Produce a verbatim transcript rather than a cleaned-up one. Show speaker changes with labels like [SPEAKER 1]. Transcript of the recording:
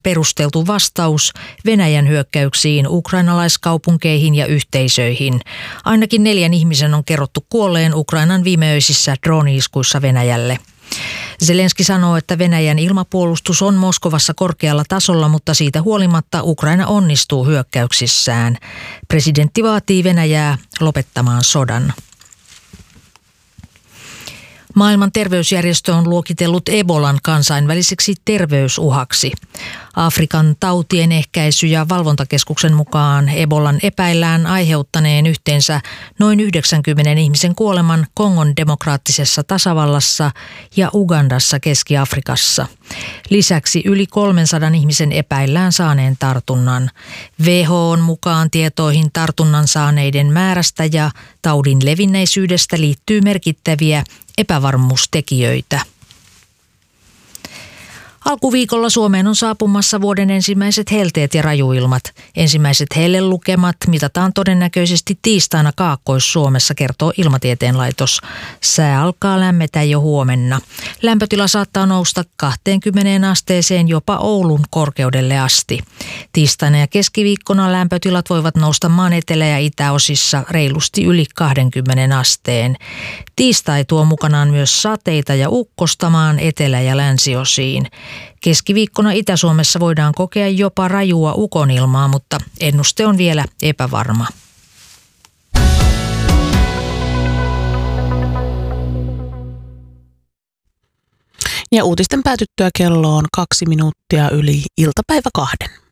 [SPEAKER 1] perusteltu vastaus Venäjän hyökkäyksiin ukrainalaiskaupunkeihin ja yhteisöihin. Ainakin neljän ihmisen on kerrottu kuolleen Ukrainan viimeöisissä drooni-iskuissa Venäjälle. Zelenski sanoo, että Venäjän ilmapuolustus on Moskovassa korkealla tasolla, mutta siitä huolimatta Ukraina onnistuu hyökkäyksissään. Presidentti vaatii Venäjää lopettamaan sodan. Maailman terveysjärjestö on luokitellut Ebolan kansainväliseksi terveysuhaksi. Afrikan tautien ehkäisy- ja valvontakeskuksen mukaan Ebolan epäillään aiheuttaneen yhteensä noin yhdeksänkymmentä ihmisen kuoleman Kongon demokraattisessa tasavallassa ja Ugandassa Keski-Afrikassa. Lisäksi yli kolmesataa ihmisen epäillään saaneen tartunnan. W H O:n mukaan tietoihin tartunnan saaneiden määrästä ja taudin levinneisyydestä liittyy merkittäviä epävarmuustekijöitä. Alkuviikolla Suomeen on saapumassa vuoden ensimmäiset helteet ja rajuilmat. Ensimmäiset hellelukemat mitataan todennäköisesti tiistaina Kaakkois-Suomessa, kertoo Ilmatieteen laitos. Sää alkaa lämmetä jo huomenna. Lämpötila saattaa nousta kaksikymmentä asteeseen jopa Oulun korkeudelle asti. Tiistaina ja keskiviikkona lämpötilat voivat nousta maan etelä- ja itäosissa reilusti yli kaksikymmentä asteen. Tiistai tuo mukanaan myös sateita ja ukkosta maan etelä- ja länsiosiin. Keskiviikkona Itä-Suomessa voidaan kokea jopa rajua ukonilmaa, mutta ennuste on vielä epävarma.
[SPEAKER 2] Ja uutisten päätyttyä kello on kaksi minuuttia yli iltapäivä kahden.